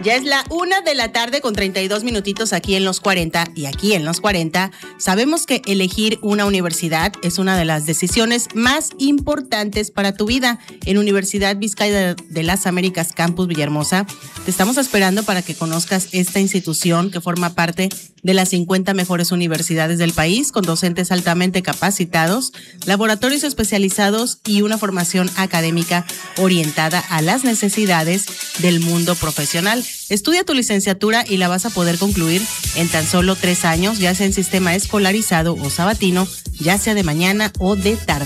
Ya es la 1:00 con 32 minutitos aquí en Los 40, y aquí en Los 40 sabemos que elegir una universidad es una de las decisiones más importantes para tu vida. En Universidad Vizcaya de las Américas Campus Villahermosa te estamos esperando para que conozcas esta institución que forma parte de las 50 mejores universidades del país, con docentes altamente capacitados, laboratorios especializados y una formación académica orientada a las necesidades del mundo profesional. Estudia tu licenciatura y la vas a poder concluir en tan solo 3 años, ya sea en sistema escolarizado o sabatino, ya sea de mañana o de tarde.